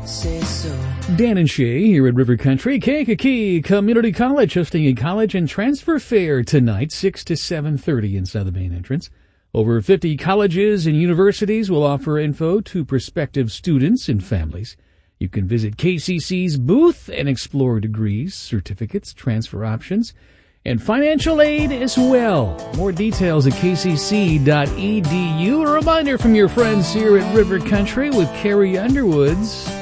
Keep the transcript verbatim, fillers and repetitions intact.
say so. Dan and Shay here at River Country. Kankakee Community College hosting a college and transfer fair tonight, six to seven thirty inside the main entrance. Over fifty colleges and universities will offer info to prospective students and families. You can visit K C C's booth and explore degrees, certificates, transfer options, and financial aid as well. More details at k c c dot e d u. A reminder from your friends here at River Country with Carrie Underwood's